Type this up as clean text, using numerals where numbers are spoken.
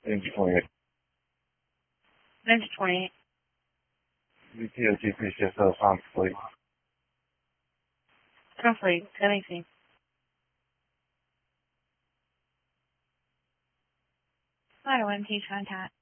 Engine 28. Engine 28. VTOG, please just sound complete. Complete. 1018. Auto MT contact.